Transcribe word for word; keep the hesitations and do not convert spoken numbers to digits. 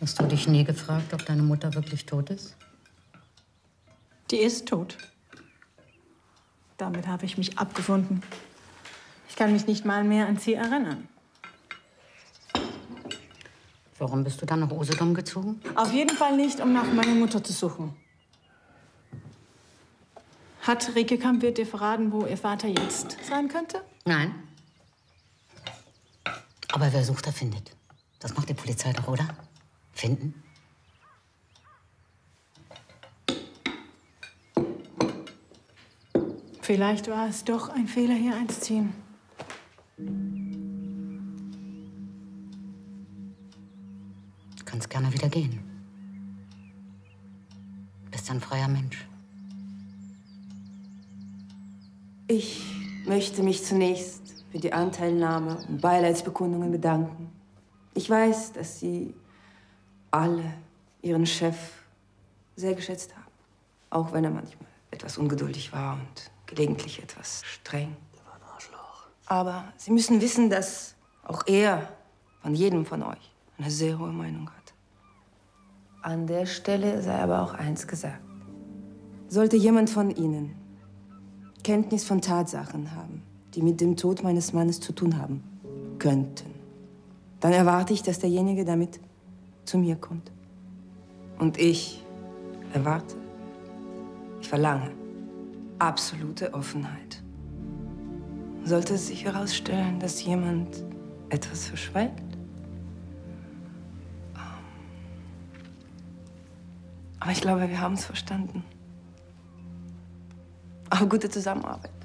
Hast du dich nie gefragt, ob deine Mutter wirklich tot ist? Die ist tot. Damit habe ich mich abgefunden. Ich kann mich nicht mal mehr an sie erinnern. Warum bist du dann nach Usedom gezogen? Auf jeden Fall nicht, um nach meiner Mutter zu suchen. Hat Rike Kampwirt dir verraten, wo ihr Vater jetzt sein könnte? Nein. Aber wer sucht, der findet. Das macht die Polizei doch, oder? Finden? Vielleicht war es doch ein Fehler, hier einzuziehen. Du kannst gerne wieder gehen. Du bist ein freier Mensch. Ich möchte mich zunächst für die Anteilnahme und Beileidsbekundungen bedanken. Ich weiß, dass Sie alle Ihren Chef sehr geschätzt haben. Auch wenn er manchmal etwas ungeduldig war und gelegentlich etwas streng. Der war ein Arschloch. Aber Sie müssen wissen, dass auch er von jedem von euch eine sehr hohe Meinung hat. An der Stelle sei aber auch eins gesagt. Sollte jemand von Ihnen Kenntnis von Tatsachen haben, die mit dem Tod meines Mannes zu tun haben könnten, dann erwarte ich, dass derjenige damit zu mir kommt. Und ich erwarte, ich verlange absolute Offenheit. Sollte es sich herausstellen, dass jemand etwas verschweigt, aber ich glaube, wir haben es verstanden. Auf gute Zusammenarbeit.